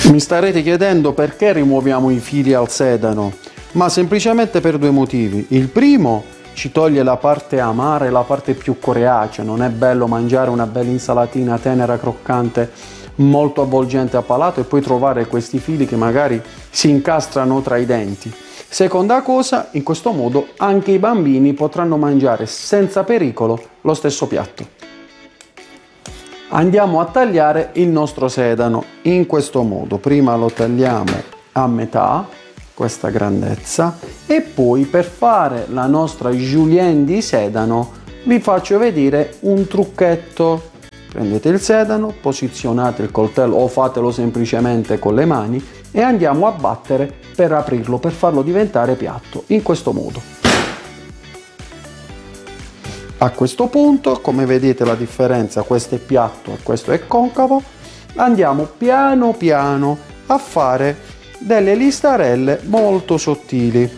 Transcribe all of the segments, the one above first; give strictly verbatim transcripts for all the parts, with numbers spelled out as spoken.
Mi starete chiedendo perché rimuoviamo i fili al sedano, ma semplicemente per due motivi. Il primo, ci toglie la parte amara e la parte più coriacea, non è bello mangiare una bella insalatina tenera, croccante, molto avvolgente a palato e poi trovare questi fili che magari si incastrano tra i denti. Seconda cosa, in questo modo anche i bambini potranno mangiare senza pericolo lo stesso piatto. Andiamo a tagliare il nostro sedano in questo modo. Prima lo tagliamo a metà, questa grandezza, e poi per fare la nostra julienne di sedano vi faccio vedere un trucchetto. Prendete il sedano, posizionate il coltello o fatelo semplicemente con le mani e andiamo a battere per aprirlo, per farlo diventare piatto, in questo modo. A questo punto, come vedete la differenza, questo è piatto e questo è concavo, andiamo piano piano a fare delle listarelle molto sottili.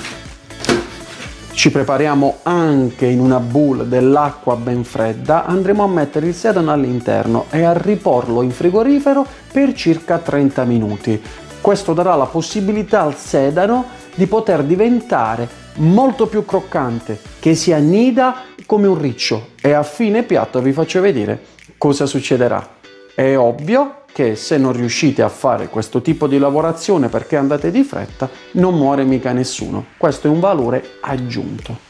Ci prepariamo anche in una bowl dell'acqua ben fredda, andremo a mettere il sedano all'interno e a riporlo in frigorifero per circa trenta minuti. Questo darà la possibilità al sedano di poter diventare molto più croccante, che si annida come un riccio, e a fine piatto vi faccio vedere cosa succederà. È ovvio che se non riuscite a fare questo tipo di lavorazione perché andate di fretta, non muore mica nessuno. Questo è un valore aggiunto.